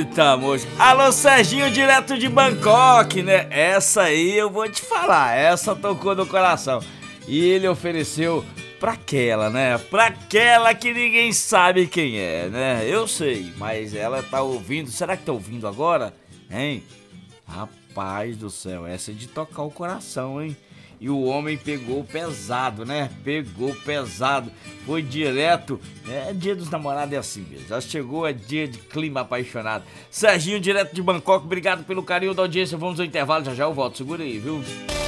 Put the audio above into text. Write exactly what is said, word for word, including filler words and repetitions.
Eita, moço. Alô, Serginho, direto de Bangkok, né? Essa aí eu vou te falar, essa tocou no coração. E ele ofereceu pra aquela, né? Pra aquela que ninguém sabe quem é, né? Eu sei, mas ela tá ouvindo. Será que tá ouvindo agora? Hein? Rapaz do céu, essa é de tocar o coração, hein? E o homem pegou pesado, né? Pegou pesado. Foi direto. É dia dos namorados, é assim mesmo. Já chegou, é dia de clima apaixonado. Serginho, direto de Bangkok, obrigado pelo carinho da audiência. Vamos ao intervalo, já já eu volto. Segura aí, viu?